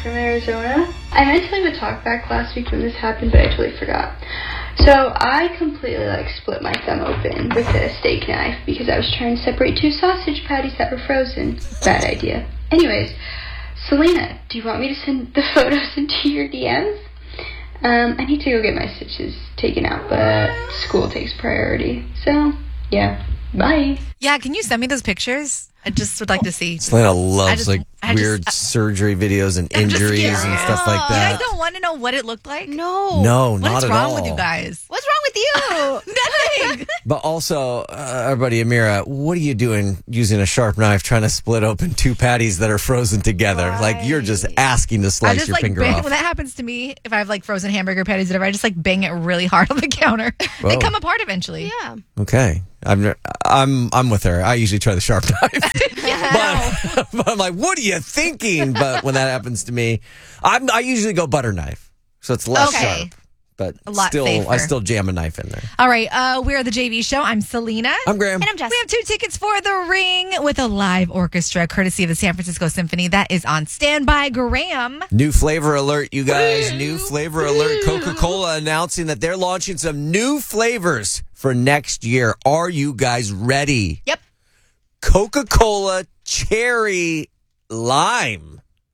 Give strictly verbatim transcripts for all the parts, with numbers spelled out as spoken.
from Arizona. I meant to leave a talk back last week when this happened, but I totally forgot. So I completely like split my thumb open with a steak knife because I was trying to separate two sausage patties that were frozen. Bad idea. Anyways, Selena, do you want me to send the photos into your D Ms? Um, I need to go get my stitches taken out, but school takes priority. So, yeah. Bye. Yeah, can you send me those pictures? I just would like to see. Selena loves just, like I weird just, surgery videos and injuries and stuff like that. You guys don't want to know what it looked like? No. No, what not is at wrong all. with you guys? What's wrong with you? Nothing. But also, uh, our buddy Amira, what are you doing using a sharp knife trying to split open two patties that are frozen together? Right. Like, you're just asking to I slice just your like finger bang, off. when that happens to me, if I have like frozen hamburger patties or whatever, I just like bang it really hard on the counter. Whoa. They come apart eventually. Yeah. Okay. I'm, I'm, I'm with her. I usually try the sharp knife. but, but I'm like, what are you thinking? But when that happens to me, I'm, I usually go butter knife. So it's less Okay. sharp. But A lot still, safer. I still jam a knife in there. All right, uh, we're the J V Show. I'm Selena. I'm Graham. And I'm Jess. We have two tickets for The Ring with a live orchestra courtesy of the San Francisco Symphony. That is on standby. Graham. New flavor alert, you guys. New flavor alert. Coca-Cola announcing that they're launching some new flavors for next year. Are you guys ready? Yep. Coca-Cola Cherry Lime.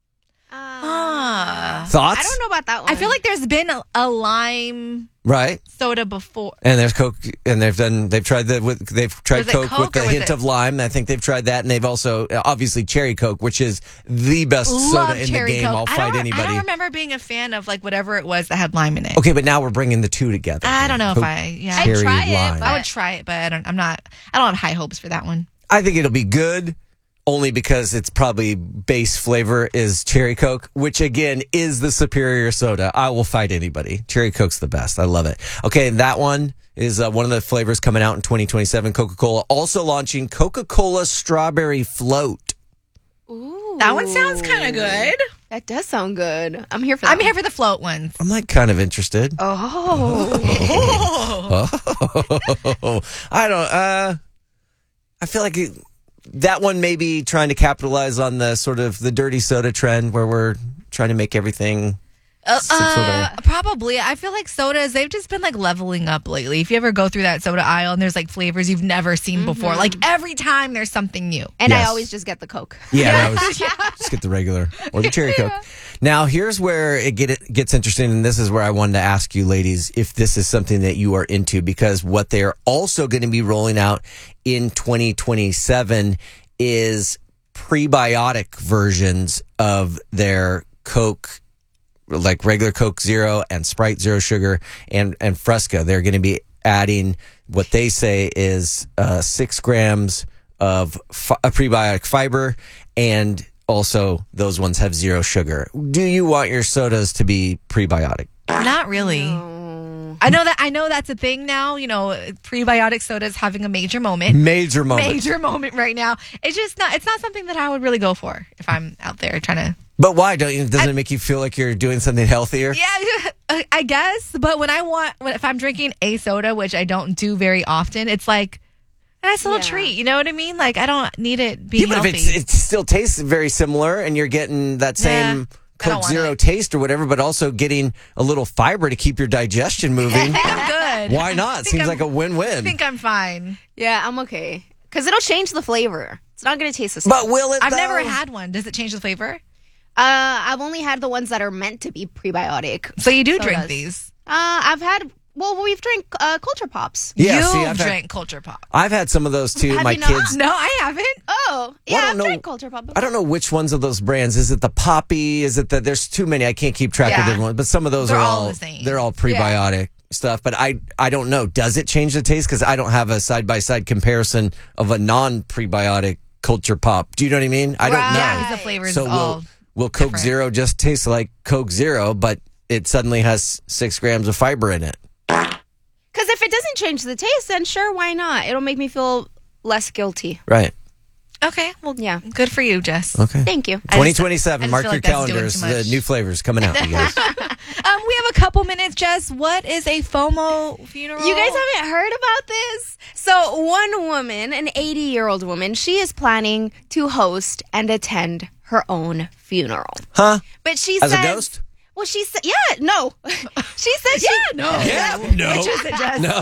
Ah. Thoughts? I don't know about that one. I feel like there's been a, a lime Right. soda before. And there's Coke, and they've done. They've tried the with. They've tried Was it Coke, Coke with the or was hint it- of lime. I think they've tried that, and they've also obviously Cherry Coke, which is the best Love soda in the cherry game. Coke. I'll I fight don't, anybody. I don't remember being a fan of like whatever it was that had lime in it. Okay, but now we're bringing the two together. I don't know Coke, if I. Yeah, I'd Cherry try it, Lime. but- I would try it, but I don't. I'm not. I don't have high hopes for that one. I think it'll be good, only because it's probably base flavor is Cherry Coke, which again is the superior soda. I will fight anybody. Cherry Coke's the best. I love it. Okay, and that one is uh, one of the flavors coming out in twenty twenty-seven. Coca-Cola also launching Coca-Cola Strawberry Float. Ooh. That one sounds kind of good. That does sound good. I'm here for that. I'm here for the float ones. I'm like kind of interested. Oh. Oh, I don't. Uh, I feel like it, that one may be trying to capitalize on the sort of the dirty soda trend where we're trying to make everything. Uh, some sort of- uh, probably. I feel like sodas, they've just been like leveling up lately. If you ever go through that soda aisle and there's like flavors you've never seen before, like every time there's something new. And I Yes. always just get the Coke. Yeah, that was, just get the regular or the cherry Coke. Now, here's where it, get, it gets interesting, and this is where I wanted to ask you, ladies, if this is something that you are into, because what they're also going to be rolling out in twenty twenty-seven is prebiotic versions of their Coke, like regular Coke Zero and Sprite Zero Sugar and, and Fresca. They're going to be adding what they say is uh, six grams of fi- a prebiotic fiber, and also those ones have zero sugar. Do you want your sodas to be prebiotic? Not really. I know that I know that's a thing now. You know, prebiotic sodas having a major moment. Major moment. Major moment right now. It's just not. It's not something that I would really go for if I'm out there trying to. But why don't you? Doesn't it make you feel like you're doing something healthier? Yeah, I guess. But when I want, when, if I'm drinking a soda, which I don't do very often, it's like a nice little Yeah. treat. You know what I mean? Like I don't need it being Yeah, but healthy. if it's, it still tastes very similar, and you're getting that same Nah, I don't Coke want Zero it. taste or whatever, but also getting a little fiber to keep your digestion moving. I think I'm good. Why not? I think Seems I'm- like a I win-win. think I'm fine. Yeah, I'm okay. Because it'll change the flavor. It's not going to taste the same. But will it? I've though? never had one. Does it change the flavor? Uh, I've only had the ones that are meant to be prebiotic. So you do Sodas. drink these? Uh, I've had, well, we've drank uh, Culture Pops. Yeah, you see, I've had- drank Culture Pop. I've had some of those too. Have My you not? kids. No, I haven't. Oh, yeah, Well, I don't I've know- drank Culture Pop. I don't know which ones of those brands. Is it the Poppy? Is it the? There's too many. I can't keep track of Yeah. different ones. But some of those They're are all all the same. they're all prebiotic stuff. But I I don't know. Does it change the taste? Because I don't have a side by side comparison of a non prebiotic Culture Pop. Do you know what I mean? I don't Right. know. Yeah, because the flavors So all. will will Coke different. Zero just taste like Coke Zero, but it suddenly has six grams of fiber in it? Because if it doesn't change the taste, then sure, why not? It'll make me feel less guilty. Right. Okay, well, Yeah. good for you, Jess. Okay. Thank you. I just- twenty I twenty-seven. just Mark feel your like that's doing calendars. too The much. new flavors coming out, you guys. Um, we have a couple minutes, Jess. What is a FOMO funeral? You guys haven't heard about this? So, one woman, an eighty-year-old woman, she is planning to host and attend her own funeral. Huh? But she As says, a ghost? Well, she said, yeah, no. She said, yeah, no. Yeah, no. Which is it, Jess? No.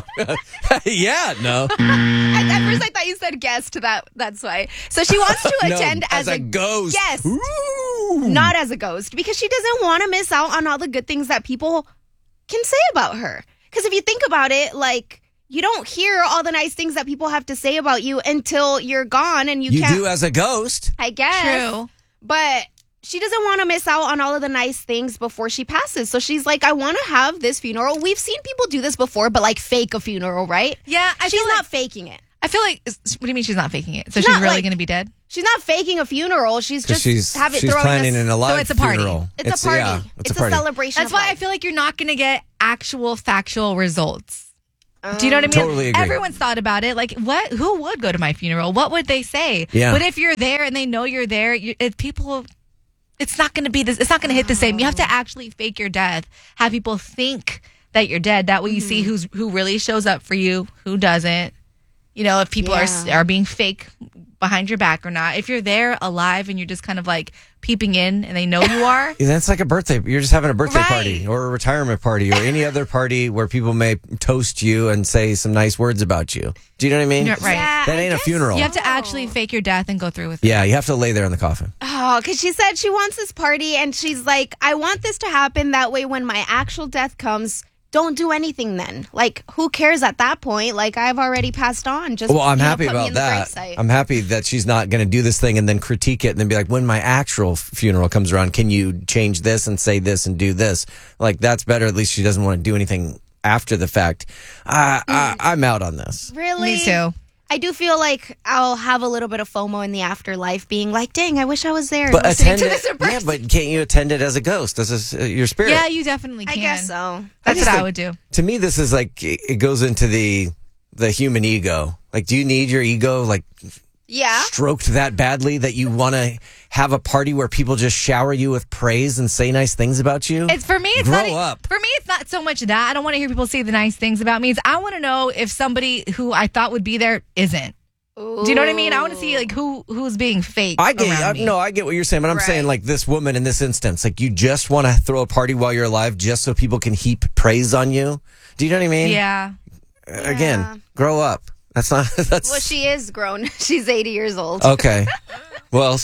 yeah, no. At, at first, I thought you said guest. That that's why. So she wants to No, attend as as, a ghost. Yes, Ooh. not as a ghost, because she doesn't want to miss out on all the good things that people can say about her. Because if you think about it, like, you don't hear all the nice things that people have to say about you until you're gone, and you, You can't. do as a ghost. I guess. True. But she doesn't want to miss out on all of the nice things before she passes. So she's like, I want to have this funeral. We've seen people do this before, but like fake a funeral, right? Yeah, I She's feel not like, faking it. I feel like. What do you mean she's not faking it? So She's she's not, really like- going to be dead? She's not faking a funeral. She's Because just she's, have it she's throwing planning this, an alive it's a party. funeral. It's, a party. Yeah, it's it's, a party. celebration. That's of why I life. feel like you're not going to get actual factual results. Do you know what I mean? Totally agree. Everyone's thought about it. Like, what? Who would go to my funeral? What would they say? Yeah. But if you're there and they know you're there, you, it, people, it's not going to be this. It's not going to hit the same. You have to actually fake your death. Have people think that you're dead. That way, you see who's who really shows up for you, who doesn't. You know, if people Yeah. are are being fake behind your back or not. If you're there alive and you're just kind of like peeping in and they know you are. Yeah, that's like a birthday. You're just having a birthday Right. party or a retirement party or any other party where people may toast you and say some nice words about you. Do you know what I mean? Yeah, right. Yeah, That I ain't a guess funeral. You have to actually fake your death and go through with it. Yeah, you have to lay there in the coffin. Oh, because she said she wants this party, and she's like, I want this to happen. That way, when my actual death comes, don't do anything then. Like, who cares at that point? Like, I've already passed on. Just Well, I'm you know, happy put me about in the that. gravesite. I'm happy that she's not going to do this thing and then critique it and then be like, when my actual f- funeral comes around, can you change this and say this and do this? Like, that's better. At least she doesn't want to do anything after the fact. I, I, I'm out on this. Really? Me too. I do feel like I'll have a little bit of FOMO in the afterlife, being like, dang, I wish I was there. But listening attend to it. this in Yeah, person. but can't you attend it as a ghost, as a s uh, your spirit? Yeah, you definitely I can. guess so. That's just what I think- would do. To me, this is like it it goes into the the human ego. Like, do you need your ego like Yeah. stroked that badly that you want to have a party where people just shower you with praise and say nice things about you? It's for me. It's Grow not, e- up. For me, it's not so much that I don't want to hear people say the nice things about me. It's I want to know if somebody who I thought would be there isn't. Do you know what I mean? I want to see like who who's being fake. I get, around I, me. no, I get what you're saying, but I'm Right. saying like this woman in this instance, like you just want to throw a party while you're alive, just so people can heap praise on you. Do you know what I mean? Yeah. Again, Yeah. grow up. That's not. That's Well, she is grown. She's eighty years old. okay. Well,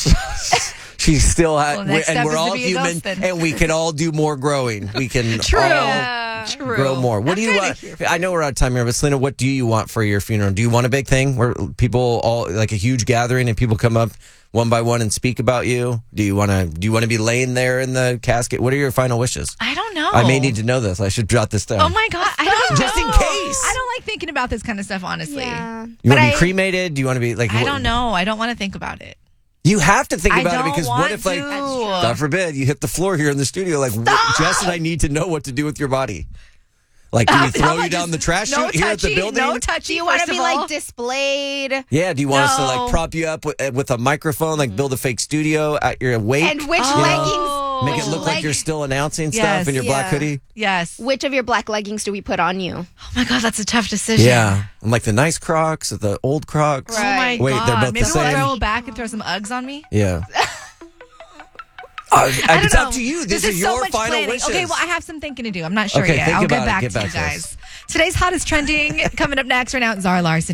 she's still, ha- Well, next and step we're is to all be a human, ghost then. and we can all do more growing. We can True. all Yeah. True. grow more. What do you want? I know we're out of time here, but Selena, what do you want for your funeral? Do you want a big thing where people all like a huge gathering and people come up one by one and speak about you? Do you want to? Do you want to be laying there in the casket? What are your final wishes? I don't know. I may need to know this. I should jot this down. Oh my god! I don't Just in know. case. I don't like thinking about this kind of stuff. Honestly, Yeah. You But want to be I- cremated? Do you want to be like? I what- don't know. I don't want to think about it. You have to think I about it don't because what want if, like, to. God forbid, you hit the floor here in the studio? Like, what, Jess and I need to know what to do with your body. Like, do we How throw about you down just the trash no chute here at the touchy, building? No touchy. Do you want first to be of all. like displayed? Yeah, do you want us to like No. prop you up with, uh, with a microphone, like build a fake studio at your wake? And which Oh. leggings? Make which it look like leg- you're still announcing Yes. stuff in your black Yeah. hoodie? Yes. Which of your black leggings do we put on you? Oh my god, that's a tough decision. Yeah. And like the nice Crocs or the old Crocs. Oh my Wait, god. they're both the Maybe we'll same? throw back and throw some Uggs on me. Yeah. Uh, I don't it's know. up to you. This These is are so your much final planning. wishes. Okay, well, I have some thinking to do. I'm not sure Okay, yet. think I'll about get it. back Get to back you to us. guys. Today's hottest trending coming up next. Right now, Zara Larson.